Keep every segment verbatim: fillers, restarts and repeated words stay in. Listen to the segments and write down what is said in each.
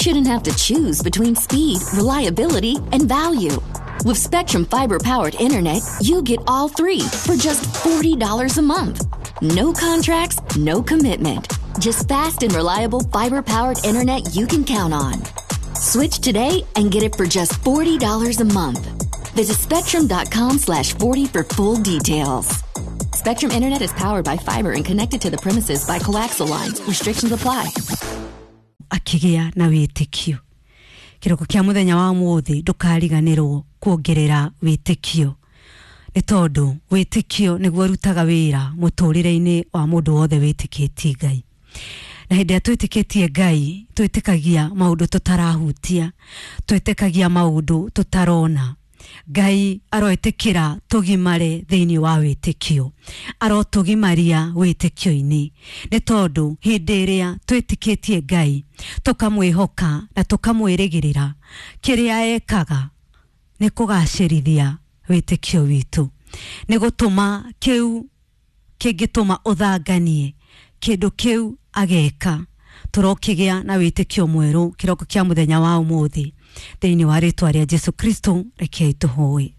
shouldn't have to choose between speed, reliability, and value. With Spectrum fiber-powered internet, you get all three for just forty dollars a month. No contracts, no commitment. Just fast and reliable fiber-powered internet you can count on. Switch today and get it for just forty dollars a month. Visit spectrum.com slash 40 for full details. Spectrum Internet is powered by fiber and connected to the premises by coaxial lines. Restrictions apply. Akigea na witikio. Kiroko kia muthenya wa muthi ndukariganirwo kuongerera witikio. Ni tondu witikio niguo rutaga wira muturire-ini wa mundu wothe witikitie Ngai. Na hindi atwitikitie Ngai, twitikagia maundu tutarahutia, twitikagia maundu tutarona. Ngai aroetekira tugimare thiini wa witikio, arotugimaria witikio-ini. Ni tondu hindi iria twitikitie Ngai, tukamwihoka na tukamwirigirira, kiria ekaga ni kugacirithia witikio witu, ni gutuma kiu kingituma uthanganie kindu kiu ageka. Turokigea na witikio mweru kiroko kia muthenya wa umuthi thiini wa ritwa ria Jesu Kristo. Rekei tuhoe.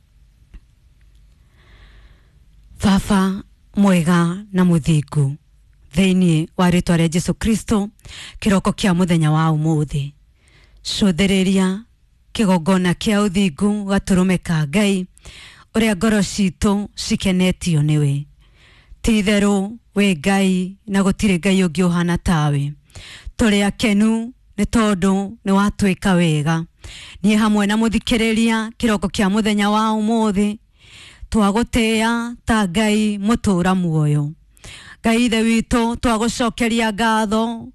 Baba mwega na muthingu, thiini wa ritwa ria Jesu Kristo kiroko kia muthenya wa umuthi, cuthiriria kigongona kia uthingu gaturumeka Ngai uria ngoro citu cikenetio niwe. Titheru we Ngai na gutire Ngai ungi uhana tawe. Turi akenu ni tondu ni watwika wega. Ni hamwe na muthikiriria kiroko kia muthenya wa umuthi twagutia ta Ngai mutura muoyo. Ngai ithe witu twagucokeria ngatho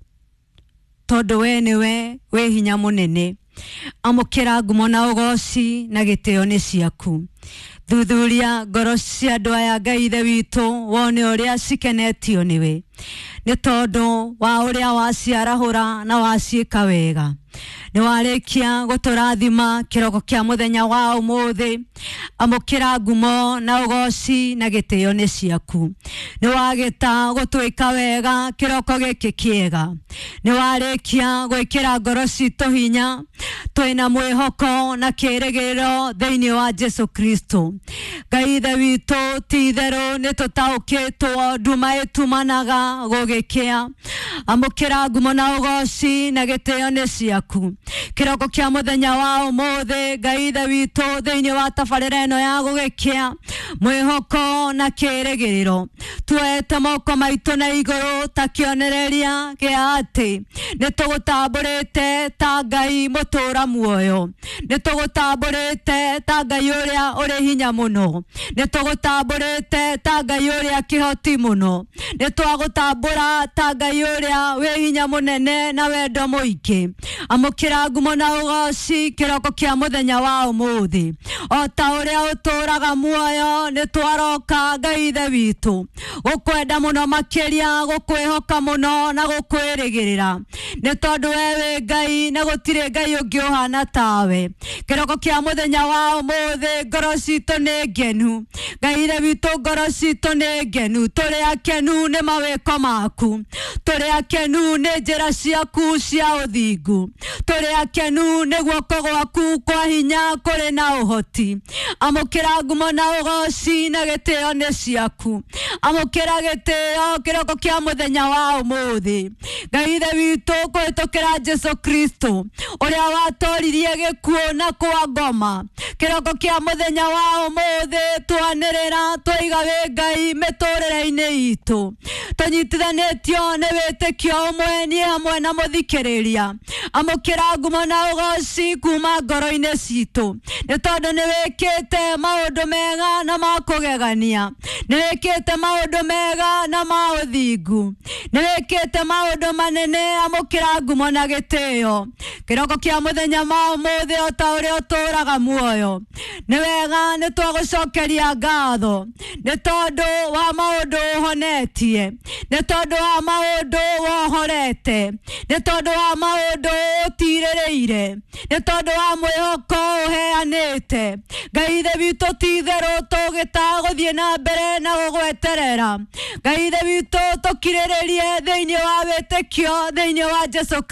tondu we niwe we hinya munene. Amukira ngumo na ugoci na gitio ni ciaku. Thuthuria ngoro cia andu aya Ngai ithe witu, wone uria cikenetio niwe. Ni tondu wa uria waciarahura na waciika wega. Ni warikia guturathima kiroko kia muthenya wa umuthi. Amukira ngumo na ugoci na gitio ni ciaku. Ni wagita gutwika wega kiroko giki kiega. Ni warikia gwikira ngoro citu hinya, twina mwihoko na kirigiro thiini wa Jesu Kristo. Ngai ithe witu, titheru ni tutaukitwo nduma itumanaga gugikia. Amukira ngumo na ugoci na gitio ni ciaku kiroko kia muthenya wa umuthi. Ngai ithe witu, thiini wa tabarira ino ya gugikia mwihoko na kirigiriro, tuete moko maitu na iguru ta kionereria gia ati ni tugutamburite ta Ngai mutura muoyo. Ni tugutamburite ta Ngai uria uri hinya muno. Ni tugutamburite ta Ngai uria kihoti muno. Ni twagutambura ta Ngai uria we hinya munene na wendo muingi. Amukira ngumo na ugoci kiroko kia muthenya wa umuthi. O ta uria uturaga muoyo ni twaroka Ngai ithe witu gukwenda muno makiria, gukwihoka muno na gukwirigirira. Ni tondu wewe Ngai na gutire Ngai ungi uhana tawe. Kiroko kia muthenya wa umuthi ngoro citu ni ngenu. Ngai ithe witu ngoro citu ni ngenu. Turi akenu ni mawiko maku. Turi akenu ni njira ciaku cia uthingu. Turi akenu ni guoko gwaku kwa hinya kuri na uhoti. Amukira ngumo na ugoci na gitio ni ciaku. Amukira gitio kiroko kia muthenya wa umuthi. Ngai ithe witu kuhitukira Jesu Kristo uria watoririe gikuo na kwa ngoma. Kiroko kia muthenya wa umuthi twanirira twiga we Ngai miturire-ini itu. Tunyitithanitio ni witikio umwe ni hamwe na muthikiriria. Amukira ngumo na ugoci kuma ngoro-ini citu. Ni tondu ni wikite maundu mega na ma kugegania. Ni wikite maundu mega na ma uthingu. Ni wikite maundu manene. Amukira ngumo na gitio kiroko kia muthenya wa umuthi o ta uria uturaga muoyo. Ni wega ni twagucokeria ngatho ni tondu wa maundu uhonetie. Ni tondu wa maundu wohorete. Ni tondu wa maundu utiririire. Ni tondu wa mwihoko uheanite. Ngai ithe witu, titheru tugita guthie na mbere na gugweterera. Ngai ithe witu, tukiriririe thiini wa witikio thiini wa Jesu